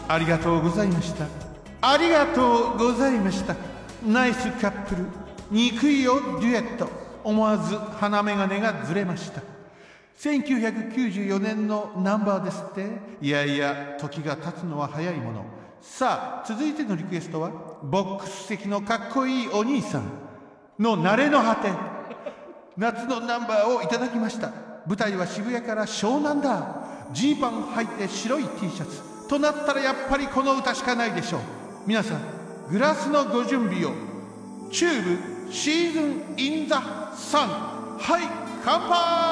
ありがとうございました。ありがとうございました。ナイスカップル。憎いよデュエット。思わず鼻眼鏡がずれました。1994年のナンバーですって。いやいや、時が経つのは早いもの。さあ、続いてのリクエストはボックス席のかっこいいお兄さんの慣れの果て。夏のナンバーをいただきました。舞台は渋谷から湘南だ。ジーパン履いて白い T シャツとなったらやっぱりこの歌しかないでしょう。皆さんグラスのご準備を。チューブシーズンインザサン。はい、乾杯。